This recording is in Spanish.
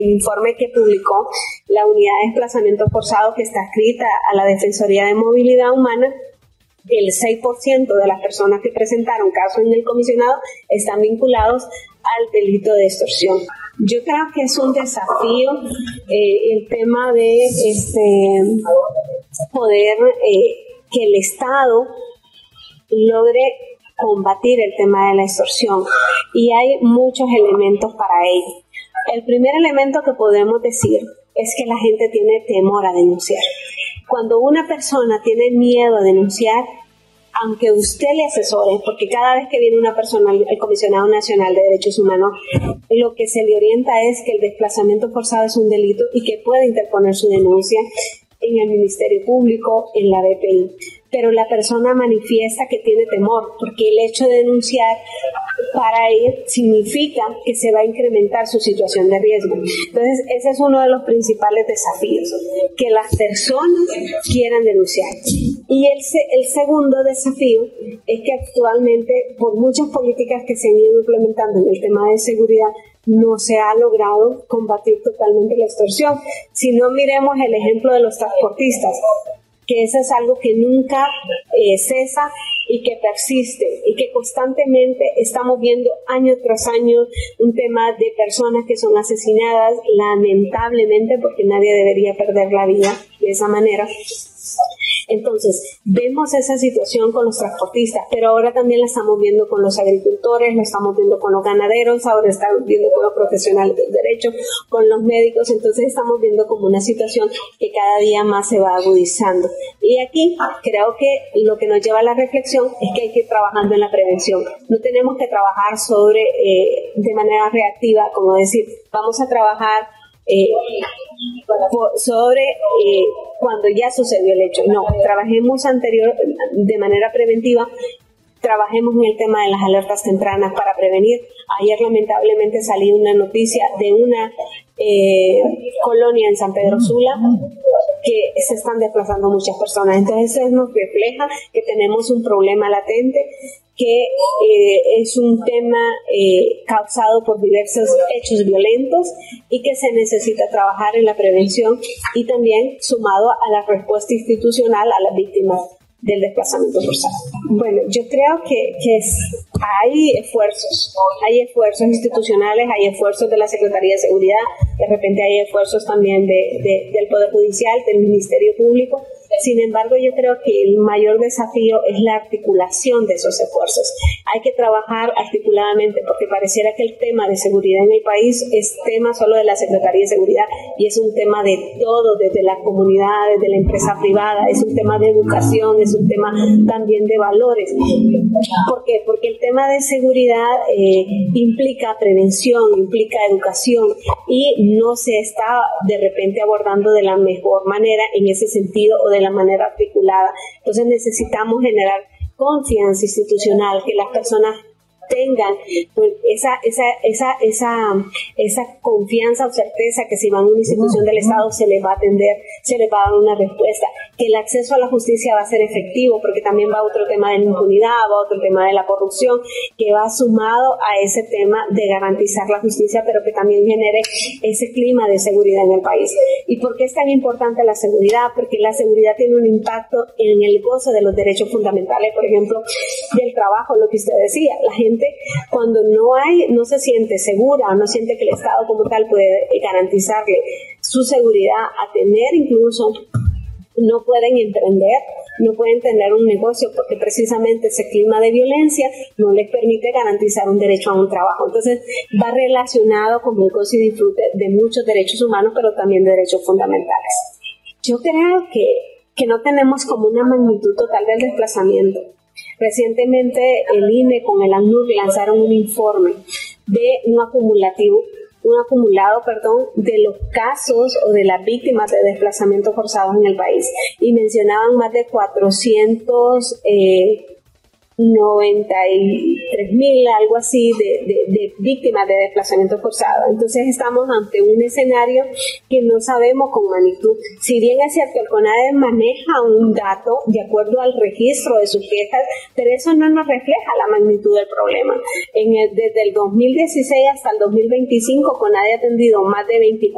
informe que publicó la Unidad de Desplazamiento Forzado, que está adscrita a la Defensoría de Movilidad Humana, el 6% de las personas que presentaron casos en el comisionado están vinculados al delito de extorsión. Yo creo que es un desafío el tema de poder que el Estado logre combatir el tema de la extorsión, y hay muchos elementos para ello. El primer elemento que podemos decir es que la gente tiene temor a denunciar. Cuando una persona tiene miedo a denunciar, aunque usted le asesore, porque cada vez que viene una persona al Comisionado Nacional de Derechos Humanos, lo que se le orienta es que el desplazamiento forzado es un delito y que puede interponer su denuncia en el Ministerio Público, en la BPI. Pero la persona manifiesta que tiene temor, porque el hecho de denunciar para él significa que se va a incrementar su situación de riesgo. Entonces, ese es uno de los principales desafíos, que las personas quieran denunciar. Y el segundo desafío es que actualmente, por muchas políticas que se han ido implementando en el tema de seguridad, no se ha logrado combatir totalmente la extorsión. Si no, miremos el ejemplo de los transportistas, que eso es algo que nunca cesa y que persiste, y que constantemente estamos viendo año tras año un tema de personas que son asesinadas, lamentablemente, porque nadie debería perder la vida de esa manera. Entonces, vemos esa situación con los transportistas, pero ahora también la estamos viendo con los agricultores, la estamos viendo con los ganaderos, ahora estamos viendo con los profesionales del derecho, con los médicos. Entonces estamos viendo como una situación que cada día más se va agudizando. Y aquí creo que lo que nos lleva a la reflexión es que hay que ir trabajando en la prevención. No tenemos que trabajar de manera reactiva, como decir, vamos a trabajar sobre cuando ya sucedió el hecho. No, trabajemos de manera preventiva, trabajemos en el tema de las alertas tempranas para prevenir. Ayer lamentablemente salió una noticia de una colonia en San Pedro Sula que se están desplazando muchas personas. Entonces eso nos refleja que tenemos un problema latente, que es un tema causado por diversos hechos violentos y que se necesita trabajar en la prevención, y también sumado a la respuesta institucional a las víctimas del desplazamiento forzado. Bueno, yo creo que hay esfuerzos institucionales, hay esfuerzos de la Secretaría de Seguridad, de repente hay esfuerzos también del Poder Judicial, del Ministerio Público. Sin embargo, yo creo que el mayor desafío es la articulación de esos esfuerzos. Hay que trabajar articuladamente, porque pareciera que el tema de seguridad en el país es tema solo de la Secretaría de Seguridad, y es un tema de todo, desde la comunidad, desde la empresa privada, es un tema de educación, es un tema también de valores. ¿Por qué? Porque el tema de seguridad implica prevención, implica educación, y no se está de repente abordando de la mejor manera en ese sentido, o de la manera articulada. Entonces necesitamos generar confianza institucional, que las personas tengan esa confianza o certeza que si van a una institución del Estado se les va a atender, se les va a dar una respuesta, que el acceso a la justicia va a ser efectivo, porque también va otro tema de la impunidad, va otro tema de la corrupción, que va sumado a ese tema de garantizar la justicia, pero que también genere ese clima de seguridad en el país. ¿Y por qué es tan importante la seguridad? Porque la seguridad tiene un impacto en el goce de los derechos fundamentales, por ejemplo, del trabajo, lo que usted decía. La gente, cuando no se siente segura, no siente que el Estado como tal puede garantizarle su seguridad, a tener incluso, no pueden emprender, no pueden tener un negocio, porque precisamente ese clima de violencia no les permite garantizar un derecho a un trabajo. Entonces va relacionado con el goce y disfrute de muchos derechos humanos, pero también de derechos fundamentales. Yo creo que no tenemos como una magnitud total del desplazamiento. Recientemente el INE con el ACNUR lanzaron un informe de un acumulado de los casos o de las víctimas de desplazamiento forzados en el país, y mencionaban más de 493,000, algo así, de víctimas de desplazamiento forzado. Entonces estamos ante un escenario que no sabemos con magnitud. Si bien es cierto, el CONADE maneja un dato de acuerdo al registro de sus quejas, pero eso no nos refleja la magnitud del problema. Desde el 2016 hasta el 2025, CONADE ha atendido más de 24